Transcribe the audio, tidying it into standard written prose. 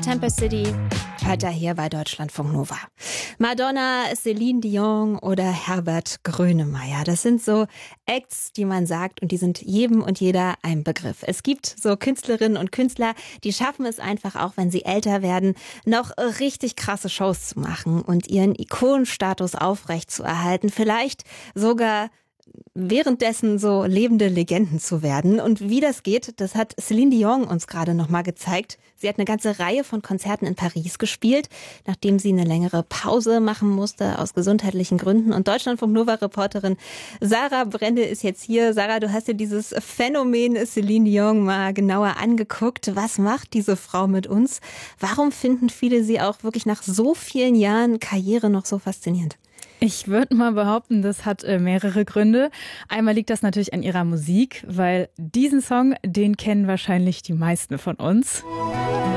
Temple City hört er hier bei Deutschlandfunk Nova. Madonna, Celine Dion oder Herbert Grönemeyer, das sind so Acts, die man sagt und die sind jedem und jeder ein Begriff. Es gibt so Künstlerinnen und Künstler, die schaffen es einfach auch, wenn sie älter werden, noch richtig krasse Shows zu machen und ihren Ikonenstatus aufrechtzuerhalten, vielleicht sogar währenddessen so lebende Legenden zu werden. Und wie das geht, das hat Celine Dion uns gerade noch mal gezeigt. Sie hat eine ganze Reihe von Konzerten in Paris gespielt, nachdem sie eine längere Pause machen musste aus gesundheitlichen Gründen. Und Deutschlandfunk-Nova-Reporterin Sarah Brende ist jetzt hier. Sarah, du hast dir dieses Phänomen Celine Dion mal genauer angeguckt. Was macht diese Frau mit uns? Warum finden viele sie auch wirklich nach so vielen Jahren Karriere noch so faszinierend? Ich würde mal behaupten, das hat mehrere Gründe. Einmal liegt das natürlich an ihrer Musik, weil diesen Song, den kennen wahrscheinlich die meisten von uns.